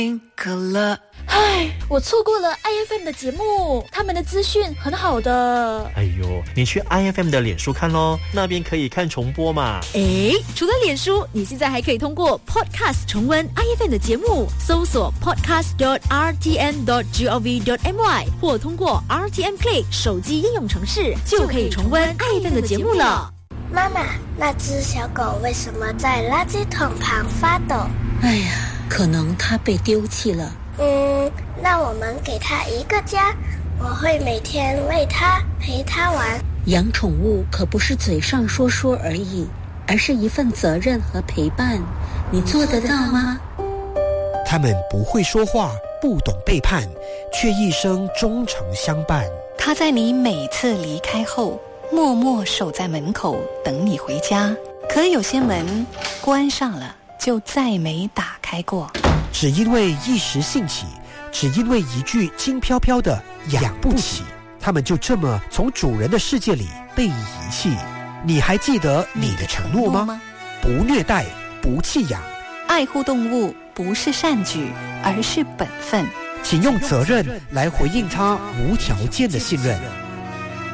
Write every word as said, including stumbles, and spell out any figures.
可乐。 唉，我错过了 I F M 的节目，他们的资讯很好的。 哎呦，你去 I F M 的脸书看咯，那边可以看重播嘛。 诶，除了脸书，你现在还可以通过 Podcast 重温 I F M 的节目，搜索 podcast dot r t n dot gov dot my 或通过 R T M Play 手机应用程式，就可以重温 I F M 的节目了。 妈妈，那只小狗为什么在垃圾桶旁发抖？ 哎呀，可能它被丢弃了。 嗯，那我们给它一个家，我会每天喂它，陪它玩。 养宠物可不是嘴上说说而已，而是一份责任和陪伴。你做得到吗？ 他们不会说话，不懂背叛，却一生忠诚相伴。 他在你每次离开后，默默守在门口等你回家。可有些门关上了，就再没打开过。 只因为一时兴起，只因为一句轻飘飘的养不起，他们就这么从主人的世界里被遗弃。你还记得你的承诺吗？不虐待，不弃养， 爱护动物不是善举，而是本分。 请用责任来回应他无条件的信任。